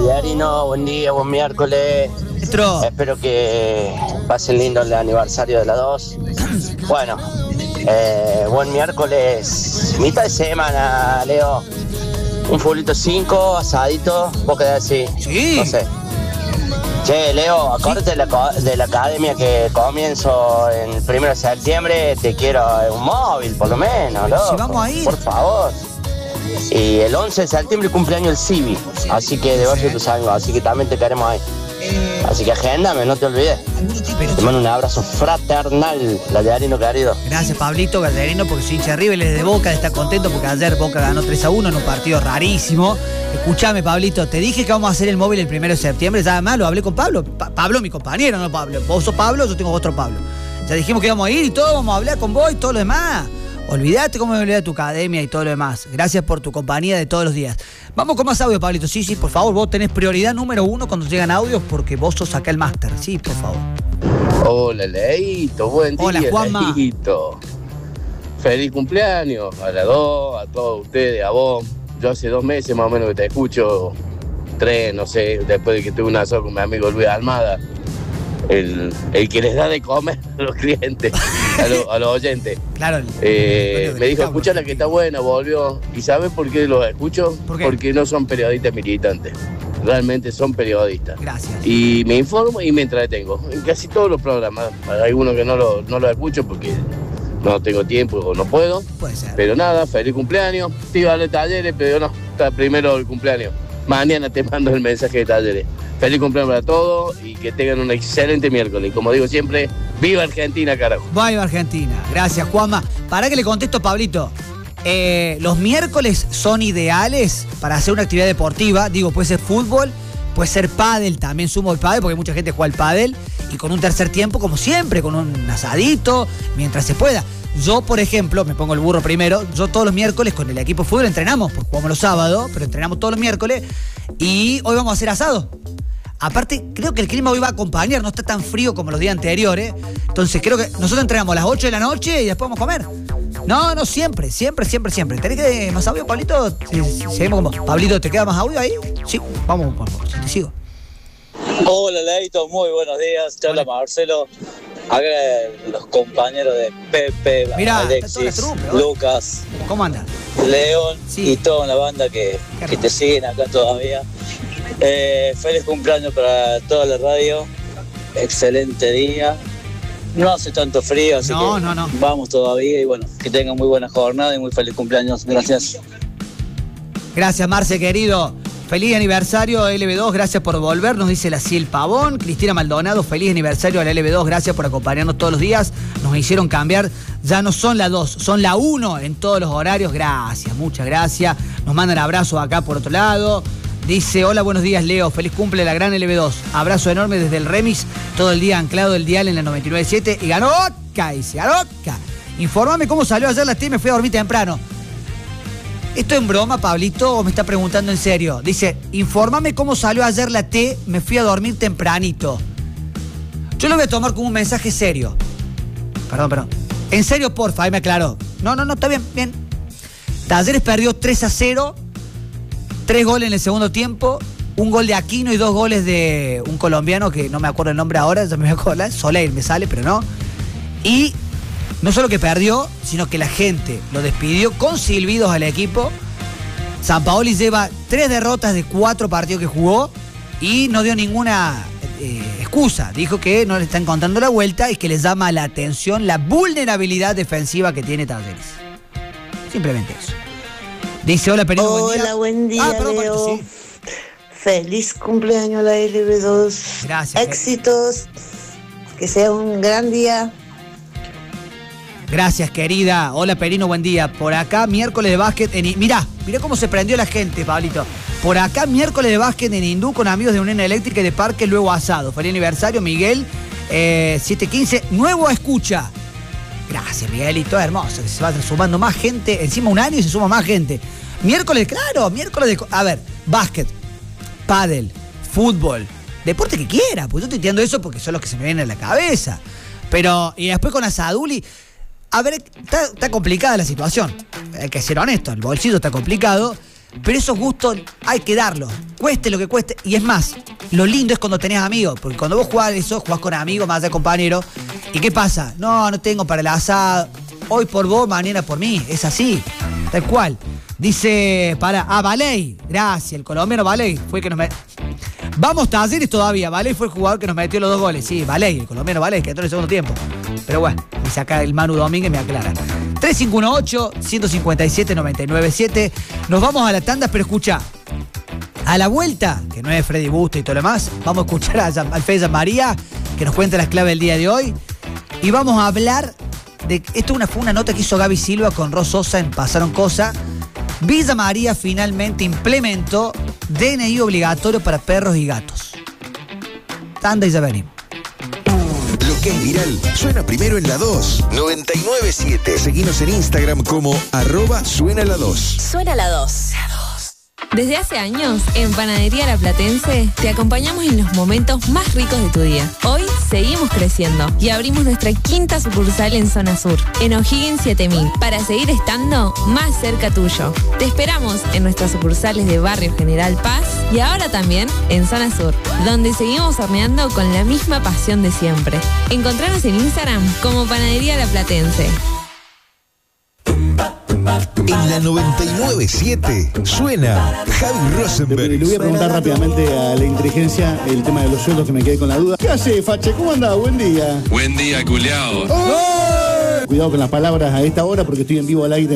Tallarino, buen día, buen miércoles. Espero que pasen lindo el aniversario de la 2. Bueno, buen miércoles, mitad de semana, Leo. Un fulito 5, asadito, ¿vos qué decís? Sí. No sé. Che, Leo, acordate de la academia que comienzo en el 1 de septiembre. Te quiero un móvil, por lo menos, loco. Si vamos a ir. Por favor. Y el 11 de septiembre cumpleaños el Civi, así que de Barrio tus amigos, así que también te queremos ahí. Así que agéndame, no te olvides. Te mando un abrazo fraternal, Gallarino querido. Gracias, Pablito Gallarino, porque soy hincha de River, de Boca, está contento porque ayer Boca ganó 3-1 en un partido rarísimo. Escuchame, Pablito, te dije que vamos a hacer el móvil el 1 de septiembre, ya además lo hablé con Pablo. Pablo, mi compañero, no Pablo. Vos sos Pablo, yo tengo otro Pablo. Ya dijimos que íbamos a ir y todo, vamos a hablar con vos y todo lo demás. Olvídate cómo me olvidé de tu academia y todo lo demás. Gracias por tu compañía de todos los días. Vamos con más audio, Pablito. Sí, por favor, vos tenés prioridad número 1 cuando llegan audios porque vos sos acá el máster. Sí, por favor. Hola, Leito. Buen día, hola, Juanma. Leito. Feliz cumpleaños a la 2, a todos ustedes, a vos. Yo hace 2 meses más o menos que te escucho, 3, no sé, después de que tuve un asado con mi amigo Luis Almada. El que les da de comer a los clientes, a los oyentes. Claro. Me dijo, escúchala que está buena, volvió. ¿Y sabes por qué los escucho? ¿Por qué? Porque no son periodistas militantes. Realmente son periodistas. Gracias. Y me informo y me entretengo. En casi todos los programas. Hay algunos que no lo escucho porque no tengo tiempo o no puedo. Puede ser. Pero nada, feliz cumpleaños. Te iba a darle talleres, pero no, está primero el cumpleaños. Mañana te mando el mensaje de talleres. Feliz cumpleaños para todos y que tengan un excelente miércoles. Y como digo siempre, ¡viva Argentina, carajo! ¡Viva Argentina! Gracias, Juanma. Para que le contesto, Pablito. Los miércoles son ideales para hacer una actividad deportiva. Digo, puede ser fútbol, puede ser pádel. También sumo el pádel porque mucha gente juega al pádel. Y con un tercer tiempo, como siempre, con un asadito, mientras se pueda. Yo, por ejemplo, me pongo el burro primero, yo todos los miércoles con el equipo de fútbol entrenamos, pues jugamos los sábados, pero entrenamos todos los miércoles y hoy vamos a hacer asado. Aparte, creo que el clima hoy va a acompañar, no está tan frío como los días anteriores. Entonces, creo que nosotros entrenamos a las 8 de la noche y después vamos a comer. No, siempre. ¿Tenés que más audio, Pablito? Seguimos con vos. Pablito, ¿te queda más audio ahí? Sí, vamos, te sigo. Hola, Leito, muy buenos días. Te habla Marcelo. Acá los compañeros de Pepe, mirá, Alexis, Lucas, ¿cómo andas? León Sí. y toda la banda que te siguen acá todavía. Feliz cumpleaños para toda la radio. Excelente día. No hace tanto frío, así que vamos todavía y bueno, que tengan muy buena jornada y muy feliz cumpleaños. Gracias. Gracias, Marce, querido. Feliz aniversario LB2, gracias por volver, nos dice la Ciel Pavón. Cristina Maldonado, feliz aniversario a la LB2, gracias por acompañarnos todos los días. Nos hicieron cambiar, ya no son la 2, son la 1 en todos los horarios. Gracias, muchas gracias. Nos mandan abrazos acá por otro lado. Dice, hola, buenos días, Leo, feliz cumple la gran LB2. Abrazo enorme desde el Remix, todo el día anclado el dial en la 99.7. Y ganó Oca, dice, Oca. Informame cómo salió ayer la T, me fui a dormir temprano. ¿Esto en broma, Pablito, o me está preguntando en serio? Dice, infórmame cómo salió ayer la T, me fui a dormir tempranito. Yo lo voy a tomar como un mensaje serio. Perdón. En serio, porfa, ahí me aclaró. No, está bien. Talleres perdió 3-0, 3 goles en el segundo tiempo, un gol de Aquino y 2 goles de un colombiano que no me acuerdo el nombre ahora, ya me voy a acordar, Soleil me sale, pero no. Y no solo que perdió, sino que la gente lo despidió con silbidos al equipo. Sampaoli lleva 3 derrotas de 4 partidos que jugó y no dio ninguna excusa. Dijo que no le está encontrando la vuelta y que les llama la atención la vulnerabilidad defensiva que tiene Talleres. Simplemente eso. Dice, hola, Perino, buen día. Hola, buen día, Leo. Sí. Feliz cumpleaños a la LB2. Gracias. Éxitos. Que sea un gran día. Gracias, querida. Hola, Perino, buen día. Por acá, miércoles de básquet en... Mirá cómo se prendió la gente, Pablito. Por acá, miércoles de básquet en Hindú con amigos de Unión Eléctrica y de Parque, luego asado. Feliz aniversario, Miguel. 7:15. Nuevo escucha. Gracias, Miguelito. Hermoso. Se va sumando más gente. Encima un año y se suma más gente. Miércoles, claro. Miércoles de... A ver, básquet, pádel, fútbol, deporte que quiera. Pues yo estoy entiendo eso porque son los que se me vienen a la cabeza. Pero... Y después con Asaduli... A ver, está complicada la situación. Hay que ser honesto, el bolsillo está complicado. Pero esos gustos hay que darlos, cueste lo que cueste. Y es más, lo lindo es cuando tenés amigos, porque cuando vos jugás eso, jugás con amigos, más de compañeros. ¿Y qué pasa? No tengo para el asado. Hoy por vos, mañana por mí. Es así, tal cual. Dice, Valey. Gracias, el colombiano Valey fue el que nos metió. Vamos Talleres todavía. Valey fue el jugador que nos metió los 2 goles. Sí, Valey, el colombiano Valey, que entró en el segundo tiempo. Pero bueno, me saca el Manu Domínguez y me aclara. 3518-157-997. Nos vamos a la tanda, pero escucha. A la vuelta, que no es Freddy Busto y todo lo demás, vamos a escuchar al Fede María, que nos cuenta las claves del día de hoy. Y vamos a hablar de... Esto fue una nota que hizo Gaby Silva con Ros Sosa en Pasaron Cosas. Villa María finalmente implementó DNI obligatorio para perros y gatos. Tanda y ya venimos. Lo que es viral suena primero en la 2. 99.7. Seguinos en Instagram como @suenala2. Suena la 2. Desde hace años, en Panadería La Platense, te acompañamos en los momentos más ricos de tu día. Hoy seguimos creciendo y abrimos nuestra 5ª sucursal en Zona Sur, en O'Higgins 7000, para seguir estando más cerca tuyo. Te esperamos en nuestras sucursales de Barrio General Paz y ahora también en Zona Sur, donde seguimos horneando con la misma pasión de siempre. Encontranos en Instagram como Panadería La Platense. En la 99.7 suena Javi Rosenberg. Le voy a preguntar rápidamente a la inteligencia el tema de los sueldos, que me quedé con la duda. ¿Qué hace, Fache? ¿Cómo andás? Buen día. Buen día, culiao. Cuidado con las palabras a esta hora porque estoy en vivo al aire.